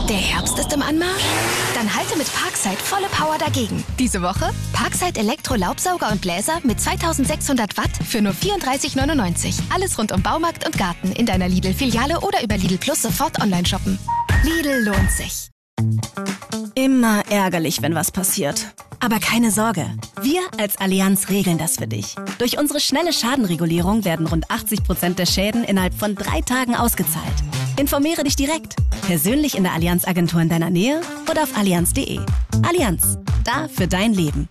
Der Herbst ist im Anmarsch? Dann halte mit Parkside volle Power dagegen. Diese Woche Parkside Elektro-Laubsauger und Bläser mit 2600 Watt für nur 34,99. Alles rund um Baumarkt und Garten in deiner Lidl-Filiale oder über Lidl Plus sofort online shoppen. Lidl lohnt sich. Immer ärgerlich, wenn was passiert. Aber keine Sorge, wir als Allianz regeln das für dich. Durch unsere schnelle Schadenregulierung werden rund 80% der Schäden innerhalb von 3 Tagen ausgezahlt. Informiere dich direkt, persönlich in der Allianz-Agentur in deiner Nähe oder auf allianz.de. Allianz, da für dein Leben.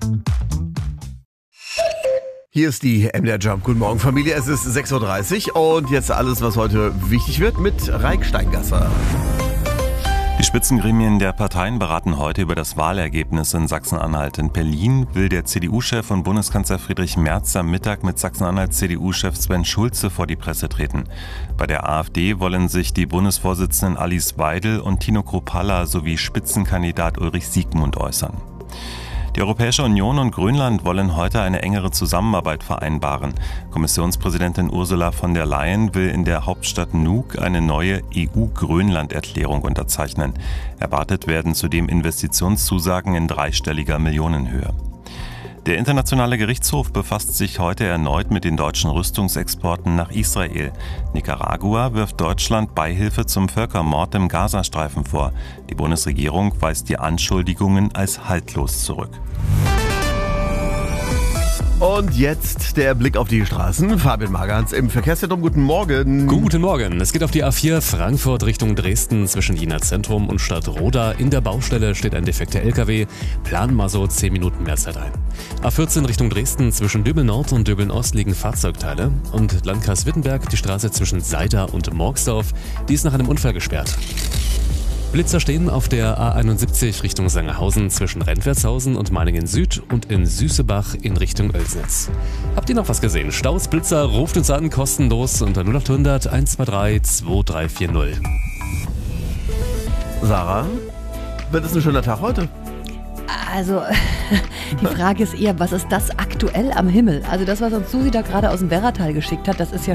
Hier ist die MDR Jump. Guten Morgen, Familie. Es ist 6.30 Uhr und jetzt alles, was heute wichtig wird mit Raik Steingasser. Die Spitzengremien der Parteien beraten heute über das Wahlergebnis in Sachsen-Anhalt. In Berlin will der CDU-Chef und Bundeskanzler Friedrich Merz am Mittag mit Sachsen-Anhalts CDU-Chef Sven Schulze vor die Presse treten. Bei der AfD wollen sich die Bundesvorsitzenden Alice Weidel und Tino Kruppalla sowie Spitzenkandidat Ulrich Siegmund äußern. Die Europäische Union und Grönland wollen heute eine engere Zusammenarbeit vereinbaren. Kommissionspräsidentin Ursula von der Leyen will in der Hauptstadt Nuuk eine neue EU-Grönland-Erklärung unterzeichnen. Erwartet werden zudem Investitionszusagen in dreistelliger Millionenhöhe. Der Internationale Gerichtshof befasst sich heute erneut mit den deutschen Rüstungsexporten nach Israel. Nicaragua wirft Deutschland Beihilfe zum Völkermord im Gazastreifen vor. Die Bundesregierung weist die Anschuldigungen als haltlos zurück. Und jetzt der Blick auf die Straßen. Fabian Magans im Verkehrszentrum. Guten Morgen. Guten Morgen. Es geht auf die A4 Frankfurt Richtung Dresden zwischen Jena Zentrum und Stadtroda. In der Baustelle steht ein defekter LKW. Planen mal so 10 Minuten mehr Zeit ein. A14 Richtung Dresden zwischen Döbeln Nord und Döbeln Ost liegen Fahrzeugteile. Und Landkreis Wittenberg die Straße zwischen Seida und Morgsdorf. Die ist nach einem Unfall gesperrt. Blitzer stehen auf der A71 Richtung Sangerhausen zwischen Rentwertshausen und Meiningen Süd und in Süßebach in Richtung Oelsnitz. Habt ihr noch was gesehen? Staus, Blitzer, ruft uns an, kostenlos unter 0800 123 2340. Sarah, wird es ein schöner Tag heute? Also, die Frage ist eher, was ist das aktuell am Himmel? Also das, was uns Susi da gerade aus dem Werratal geschickt hat, das ist ja